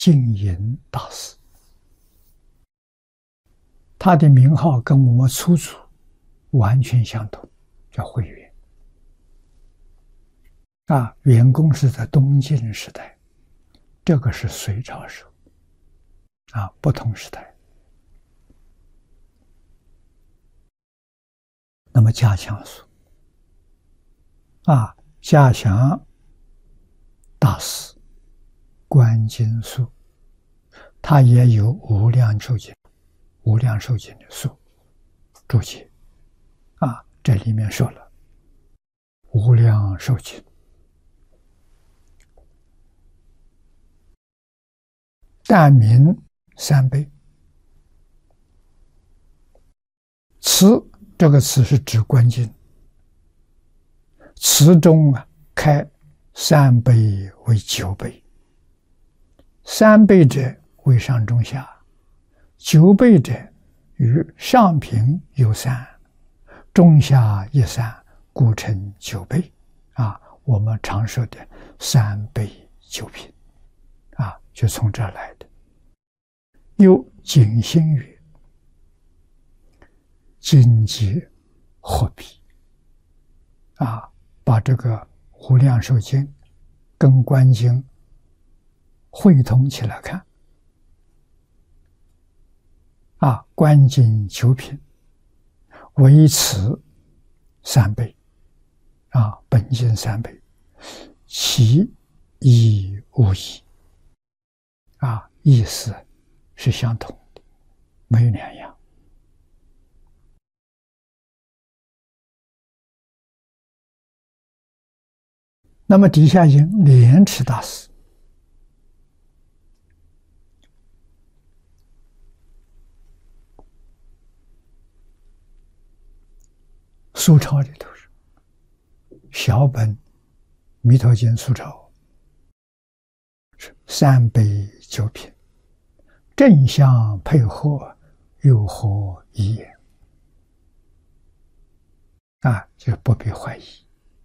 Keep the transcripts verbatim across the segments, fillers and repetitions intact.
净隐大师，他的名号跟我们出处完全相同，叫慧远。啊，元公是在东晋时代，这个是隋朝时候，啊，不同时代。那么加强术，啊，加强大师观经术，他也有无量寿经、无量寿经的书注解，啊，这里面说了无量寿经，但名三倍。词这个词是指观经，词中啊开三倍为九倍，三倍者为上中下，九倍者与上品有三，中下一三，故称九倍。啊，我们常说的三倍九品，啊，就从这儿来的。又景心语，经籍合璧，啊，把这个无量寿经跟观经汇通起来看，啊，观经九品，唯此三倍，啊，本经三倍，其义无异，啊，意思是相同的，没有两样。那么底下引莲池大师，苏钞里头是小本弥陀经苏钞是三倍九品，正相配合，又何异也？啊，就不必怀疑。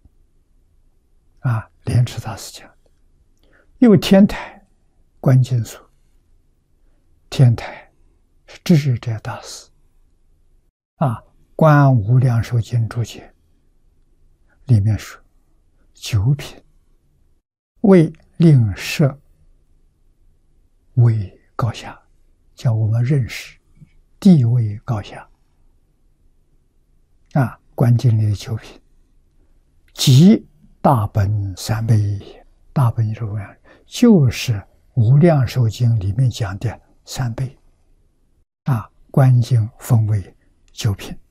啊，莲池大师讲的，又天台观经书，天台是智者大师，啊，观无量寿经注解里面说九品，为令设位高下，叫我们认识地位高下。啊，观经里的九品，即大本三倍也，大本是无量，就是无量寿经里面讲的三倍，啊，观经分为九品。